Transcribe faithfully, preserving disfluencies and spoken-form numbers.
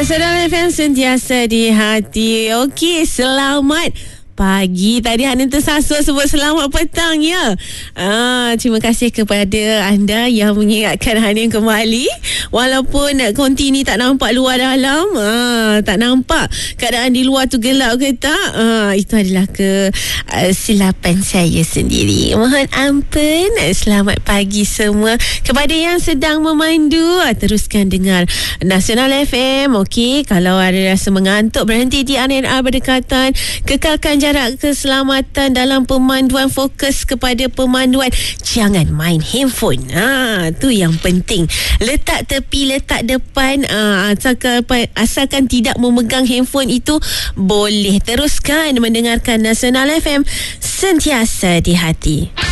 Nasional F M sentiasa di hati. Okey, selamat pagi. Tadi Hanin tersasul sebut selamat petang ya. Ah, terima kasih kepada anda yang mengingatkan Hanin kembali. Walaupun konti ni tak nampak luar dalam, ah, tak nampak keadaan di luar tu gelap ke tak. Ah, itu adalah kesilapan uh, saya sendiri. Mohon ampun. Selamat pagi semua. Kepada yang sedang memandu, teruskan dengar Nasional F M. Okey, kalau ada rasa mengantuk, berhenti di R N R berdekatan. Kekalkan jarak keselamatan dalam pemanduan, fokus kepada pemanduan. Jangan main handphone. Ha, tu yang penting. Letak tepi, letak depan. Ha, asalkan, asalkan tidak memegang handphone itu boleh. Teruskan mendengarkan Nasional F M, sentiasa di hati.